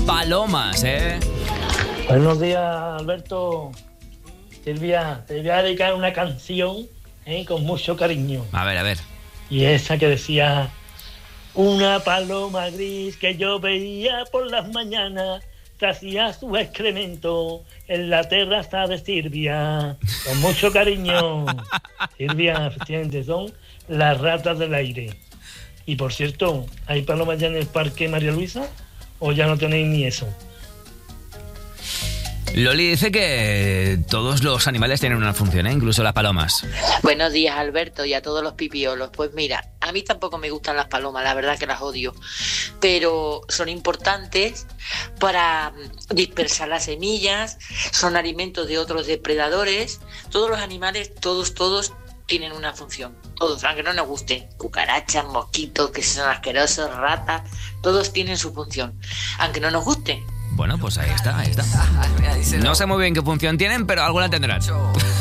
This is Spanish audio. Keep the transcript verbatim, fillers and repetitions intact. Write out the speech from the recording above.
palomas, ¿eh? Buenos días, Alberto. Silvia, te voy a dedicar una canción, ¿eh? Con mucho cariño. A ver, a ver. Y esa que decía: una paloma gris que yo veía por las mañanas, tracía su excremento en la terraza de Silvia. Con mucho cariño. Silvia, efectivamente, son las ratas del aire. Y por cierto, ¿hay palomas ya en el Parque María Luisa? ¿O ya no tenéis ni eso? Loli dice que todos los animales tienen una función, ¿eh? Incluso las palomas. Buenos días, Alberto, y a todos los pipiolos. Pues mira, a mí tampoco me gustan las palomas, la verdad que las odio, pero son importantes para dispersar las semillas, son alimentos de otros depredadores. Todos los animales, todos, todos tienen una función, todos, aunque no nos gusten. Cucarachas, mosquitos, que son asquerosos, ratas, todos tienen su función, aunque no nos gusten. Bueno, pues ahí está, ahí está. No sé muy bien qué función tienen, pero alguna tendrán.